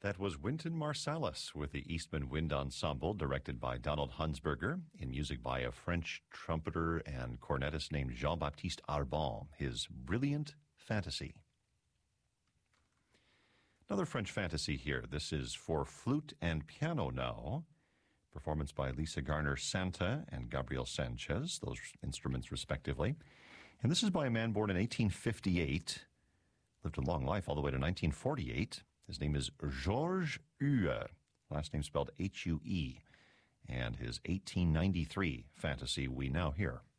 That was Wynton Marsalis with the Eastman Wind Ensemble, directed by Donald Hunsberger, in music by a French trumpeter and cornetist named Jean-Baptiste Arbon, his Brilliant Fantasy. Another French fantasy here. This is for flute and piano now. Performance by Lisa Garner-Santa and Gabriel Sanchez, those instruments respectively. And this is by a man born in 1858, lived a long life all the way to 1948. His name is Georges Hue, last name spelled H-U-E, and his 1893 fantasy we now hear.